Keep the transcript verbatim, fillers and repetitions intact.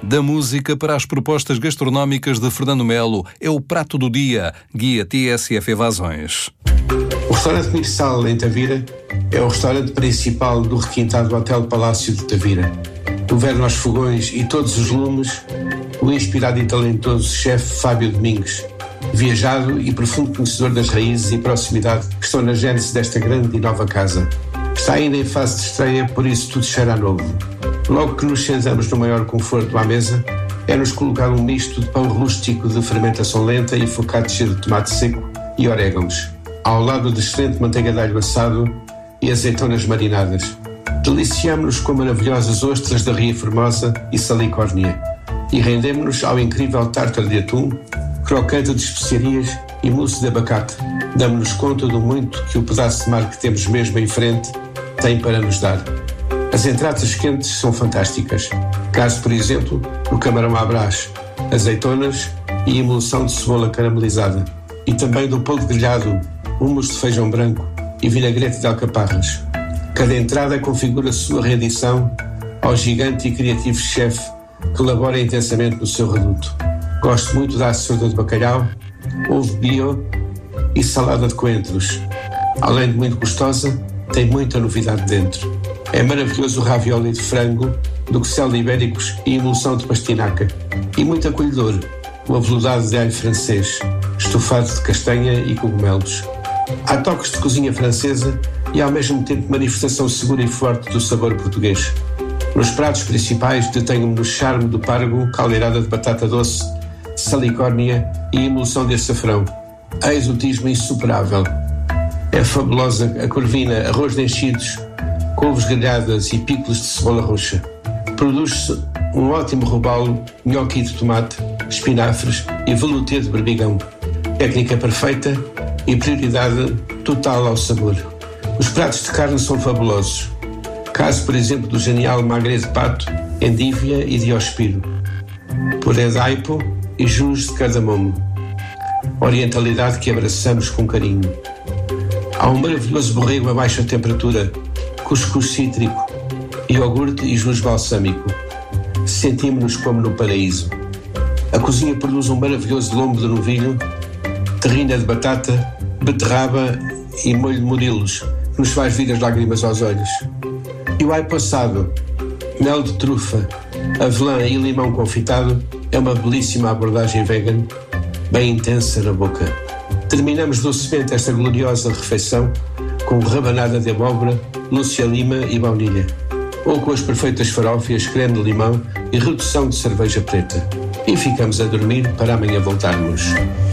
Da música para as propostas gastronómicas de Fernando Melo, é o Prato do Dia, guia T S F Evasões. O restaurante Mixal em Tavira é o restaurante principal do requintado Hotel Palácio de Tavira. Governa aos fogões e todos os lumes o inspirado e talentoso chefe Fábio Domingues, viajado e profundo conhecedor das raízes e proximidade que estão na gênese desta grande e nova casa. Está ainda em fase de estreia, por isso tudo cheira a novo. Logo que nos sentamos no maior conforto à mesa, é-nos colocado um misto de pão rústico de fermentação lenta e focaccia de tomate seco e orégãos, ao lado de excelente manteiga de alho assado e azeitonas marinadas. Deliciamo-nos com maravilhosas ostras da Ria Formosa e salicórnia e rendemos-nos ao incrível tártaro de atum, crocante de especiarias e mousse de abacate. Damos-nos conta do muito que o pedaço de mar que temos mesmo em frente tem para nos dar. As entradas quentes são fantásticas. Caso, por exemplo, o camarão à brás, azeitonas e emulsão de cebola caramelizada. E também do polvo grelhado, hummus de feijão branco e vinagrete de alcaparras. Cada entrada configura a sua rendição ao gigante e criativo chefe que labora intensamente no seu reduto. Gosto muito da açorda de bacalhau, ovo bio e salada de coentros. Além de muito gostosa, tem muita novidade dentro. É maravilhoso o ravioli de frango, duxelle de ibéricos e emulsão de pastinaca. E muito acolhedor, o aveludado de alho francês, estofado de castanha e cogumelos. Há toques de cozinha francesa e ao mesmo tempo manifestação segura e forte do sabor português. Nos pratos principais detenho-me no charme do pargo, caldeirada de batata doce, salicórnia e emulsão de açafrão. A exotismo insuperável. É fabulosa a corvina, arroz de enchidos, couves grelhadas e picos de cebola roxa. Produz-se um ótimo robalo, nhoque de tomate, espinafres e velouté de berbigão. Técnica perfeita e prioridade total ao sabor. Os pratos de carne são fabulosos. Caso, por exemplo, do genial magre de pato, endívia e diospiro. Puré de aipo e jus de cardamomo. Orientalidade que abraçamos com carinho. Há um maravilhoso borrego a baixa temperatura, cuscuz cítrico, iogurte e jus balsâmico. Sentimos-nos como no paraíso. A cozinha produz um maravilhoso lombo de novilho, terrina de batata, beterraba e molho de murilos, que nos faz vir as lágrimas aos olhos. E o aipo assado, mel de trufa, avelã e limão confitado é uma belíssima abordagem vegan, bem intensa na boca. Terminamos docemente esta gloriosa refeição com rabanada de abóbora, lúcia lima e baunilha, ou com as perfeitas farófias, creme de limão e redução de cerveja preta. E ficamos a dormir para amanhã voltarmos.